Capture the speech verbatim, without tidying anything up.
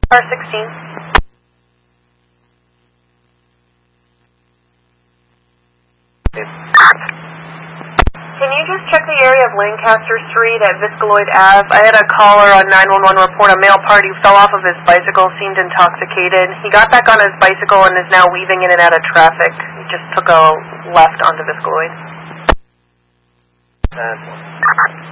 R sixteen. Can you just check the area of Lancaster Street at Viscaloid Avenue? I had a caller on nine one one report a male party fell off of his bicycle, seemed intoxicated. He got back on his bicycle and is now weaving in and out of traffic. He just took a left onto Viscaloid. That's one.